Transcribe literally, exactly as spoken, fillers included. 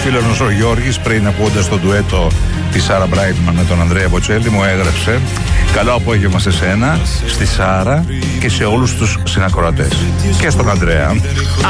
φίλος μας ο Γιώργης, πριν ακούγοντας το ντουέτο της Σάρα Μπράιτμαν με τον Ανδρέα Μποτσέλη, μου έγραψε: καλό απόγευμα σε σένα, στη Σάρα και σε όλους τους συνακροατές. Και στον Ανδρέα.